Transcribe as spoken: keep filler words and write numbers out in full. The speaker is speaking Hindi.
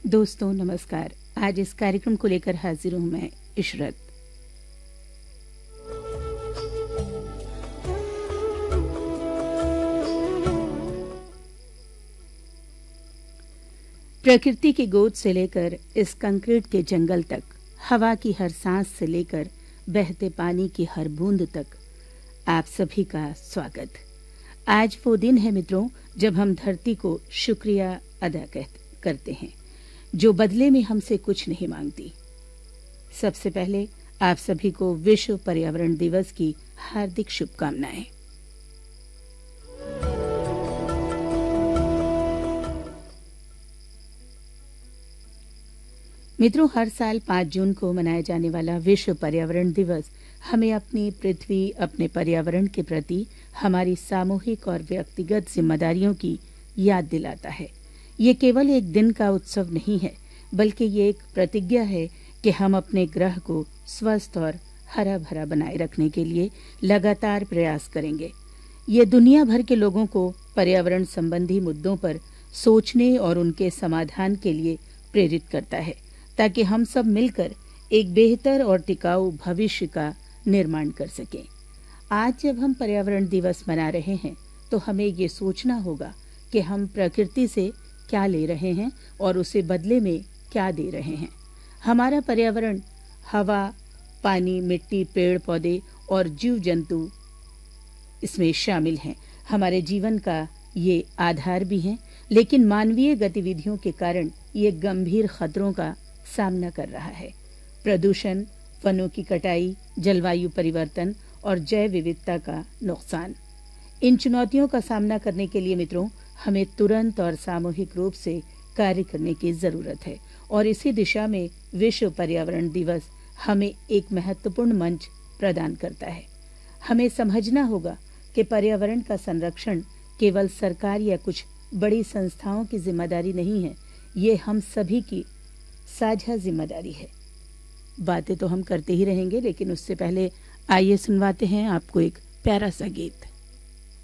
दोस्तों नमस्कार। आज इस कार्यक्रम को लेकर हाजिर हूं मैं इशरत। प्रकृति की गोद से लेकर इस कंक्रीट के जंगल तक, हवा की हर सांस से लेकर बहते पानी की हर बूंद तक, आप सभी का स्वागत। आज वो दिन है मित्रों जब हम धरती को शुक्रिया अदा करते हैं, जो बदले में हमसे कुछ नहीं मांगती। सबसे पहले आप सभी को विश्व पर्यावरण दिवस की हार्दिक शुभकामनाएं। मित्रों, हर साल पाँच जून को मनाया जाने वाला विश्व पर्यावरण दिवस हमें अपनी पृथ्वी, अपने पर्यावरण के प्रति हमारी सामूहिक और व्यक्तिगत जिम्मेदारियों की याद दिलाता है। ये केवल एक दिन का उत्सव नहीं है, बल्कि ये एक प्रतिज्ञा है कि हम अपने ग्रह को स्वस्थ और हरा भरा बनाए रखने के लिए लगातार प्रयास करेंगे। ये दुनिया भर के लोगों को पर्यावरण संबंधी मुद्दों पर सोचने और उनके समाधान के लिए प्रेरित करता है, ताकि हम सब मिलकर एक बेहतर और टिकाऊ भविष्य का निर्माण कर सकें। आज जब हम पर्यावरण दिवस मना रहे हैं, तो हमें ये सोचना होगा कि हम प्रकृति से क्या ले रहे हैं और उसे बदले में क्या दे रहे हैं। हमारा पर्यावरण हवा, पानी, मिट्टी, पेड़ पौधे और जीव जंतु इसमें शामिल हैं। हमारे जीवन का ये आधार भी हैं, लेकिन मानवीय गतिविधियों के कारण ये गंभीर खतरों का सामना कर रहा है। प्रदूषण, वनों की कटाई, जलवायु परिवर्तन और जैव विविधता का नुकसान। इन चुनौतियों का सामना करने के लिए मित्रों हमें तुरंत और सामूहिक रूप से कार्य करने की जरूरत है, और इसी दिशा में विश्व पर्यावरण दिवस हमें एक महत्वपूर्ण मंच प्रदान करता है। हमें समझना होगा कि पर्यावरण का संरक्षण केवल सरकार या कुछ बड़ी संस्थाओं की जिम्मेदारी नहीं है, ये हम सभी की साझा जिम्मेदारी है। बातें तो हम करते ही रहेंगे, लेकिन उससे पहले आइए सुनवाते हैं आपको एक प्यारा सा गीत।